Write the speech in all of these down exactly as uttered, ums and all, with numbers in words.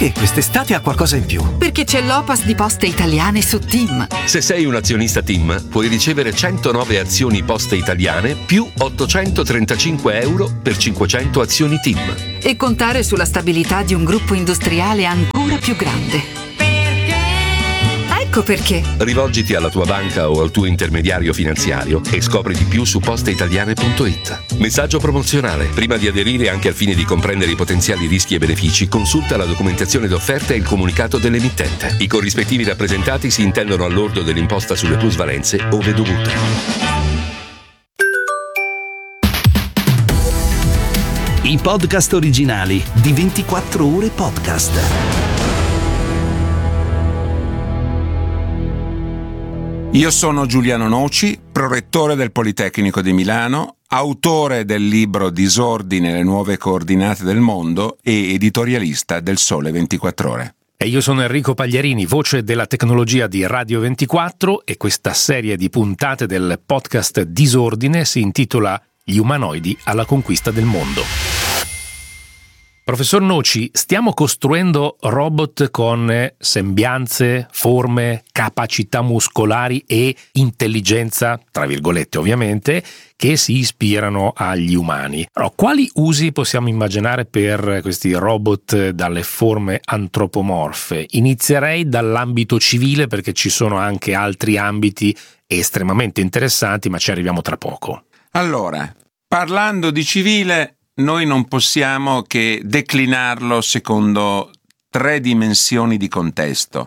Perché quest'estate ha qualcosa in più? Perché c'è l'Opas di Poste Italiane su TIM. Se sei un azionista TIM, puoi ricevere centonove azioni Poste Italiane più ottocentotrentacinque euro per cinquecento azioni TIM. E contare sulla stabilità di un gruppo industriale ancora più grande. Ecco perché. Rivolgiti alla tua banca o al tuo intermediario finanziario e scopri di più su posteitaliane punto it. Messaggio promozionale. Prima di aderire, anche al fine di comprendere i potenziali rischi e benefici, consulta la documentazione d'offerta e il comunicato dell'emittente. I corrispettivi rappresentati si intendono al lordo dell'imposta sulle plusvalenze ove dovuta. I podcast originali di ventiquattro ore podcast. Io sono Giuliano Noci, prorettore del Politecnico di Milano, autore del libro Disordine, le nuove coordinate del mondo e editorialista del Sole ventiquattro Ore. E io sono Enrico Pagliarini, voce della tecnologia di Radio ventiquattro, e questa serie di puntate del podcast Disordine si intitola Gli umanoidi alla conquista del mondo. Professor Noci, stiamo costruendo robot con sembianze, forme, capacità muscolari e intelligenza, tra virgolette ovviamente, che si ispirano agli umani. Allora, quali usi possiamo immaginare per questi robot dalle forme antropomorfe? Inizierei dall'ambito civile, perché ci sono anche altri ambiti estremamente interessanti, ma ci arriviamo tra poco. Allora, parlando di civile, noi non possiamo che declinarlo secondo tre dimensioni di contesto: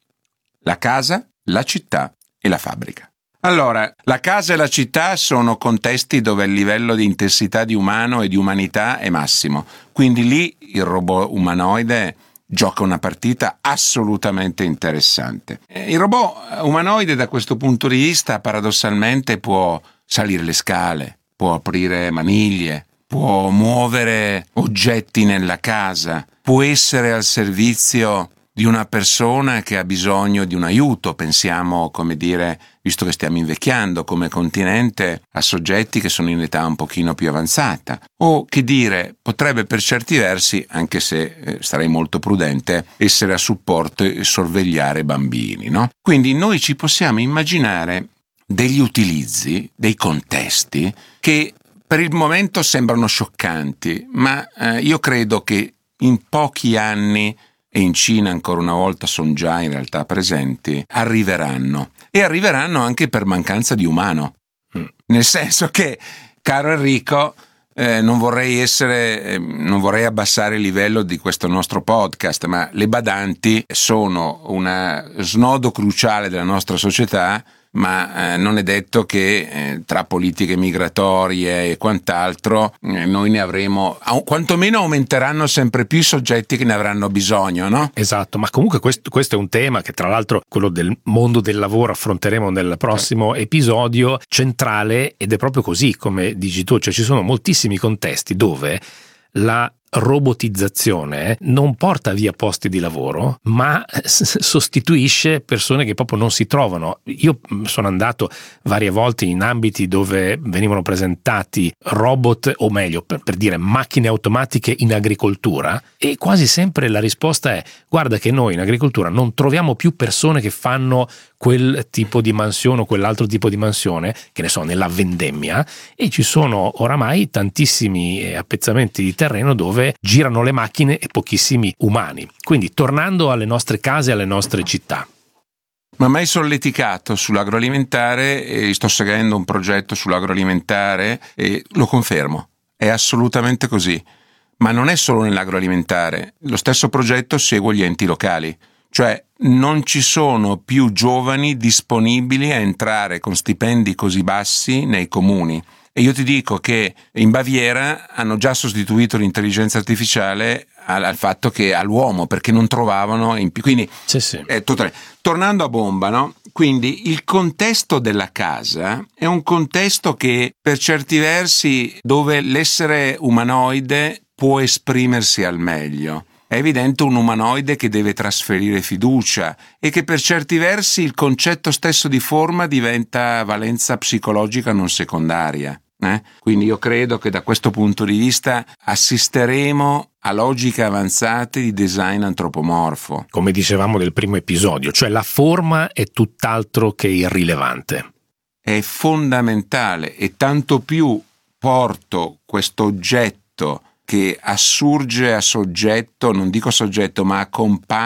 la casa, la città e la fabbrica. Allora, la casa e la città sono contesti dove il livello di intensità di umano e di umanità è massimo, quindi lì il robot umanoide gioca una partita assolutamente interessante. Il robot umanoide da questo punto di vista paradossalmente può salire le scale, può aprire maniglie, può muovere oggetti nella casa, può essere al servizio di una persona che ha bisogno di un aiuto. Pensiamo, come dire, visto che stiamo invecchiando come continente, a soggetti che sono in età un pochino più avanzata. O, che dire, potrebbe per certi versi, anche se eh, starei molto prudente, essere a supporto e sorvegliare bambini, no? Quindi noi ci possiamo immaginare degli utilizzi, dei contesti che per il momento sembrano scioccanti, ma eh, io credo che in pochi anni, e in Cina ancora una volta sono già in realtà presenti, arriveranno. E arriveranno anche per mancanza di umano. Mm. Nel senso che, caro Enrico, eh, non vorrei essere, eh, non vorrei abbassare il livello di questo nostro podcast, ma le badanti sono un snodo cruciale della nostra società, ma eh, non è detto che eh, tra politiche migratorie e quant'altro eh, noi ne avremo, au, quantomeno aumenteranno sempre più i soggetti che ne avranno bisogno, no? Esatto, ma comunque questo, questo è un tema che, tra l'altro, quello del mondo del lavoro, affronteremo nel prossimo episodio centrale, ed è proprio così come dici tu, cioè ci sono moltissimi contesti dove la robotizzazione non porta via posti di lavoro, ma sostituisce persone che proprio non si trovano. Io sono andato varie volte in ambiti dove venivano presentati robot, o meglio, per, per dire macchine automatiche in agricoltura, e quasi sempre la risposta è: guarda che noi in agricoltura non troviamo più persone che fanno quel tipo di mansione o quell'altro tipo di mansione, che ne so, nella vendemmia, e ci sono oramai tantissimi appezzamenti di terreno dove girano le macchine e pochissimi umani. Quindi, tornando alle nostre case e alle nostre città. Ma mai solleticato sull'agroalimentare, e sto seguendo un progetto sull'agroalimentare e lo confermo, è assolutamente così. Ma non è solo nell'agroalimentare, lo stesso progetto segue gli enti locali. Cioè non ci sono più giovani disponibili a entrare con stipendi così bassi nei comuni. E io ti dico che in Baviera hanno già sostituito l'intelligenza artificiale al, al fatto che all'uomo, perché non trovavano in più. Quindi, sì, sì. Eh, totale. Tornando a bomba, no? Quindi il contesto della casa è un contesto che per certi versi dove l'essere umanoide può esprimersi al meglio. È evidente un umanoide che deve trasferire fiducia e che per certi versi il concetto stesso di forma diventa valenza psicologica non secondaria. Eh? Quindi io credo che da questo punto di vista assisteremo a logiche avanzate di design antropomorfo. Come dicevamo nel primo episodio, cioè la forma è tutt'altro che irrilevante. È fondamentale, e tanto più porto questo oggetto che assurge a soggetto, non dico soggetto, ma accompagna